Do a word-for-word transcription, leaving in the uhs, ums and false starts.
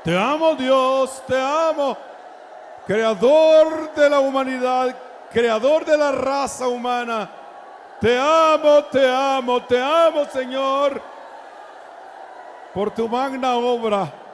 Te amo, Dios, te amo. Creador de la humanidad, creador de la raza humana. Te amo, te amo, te amo, Señor, por tu magna obra.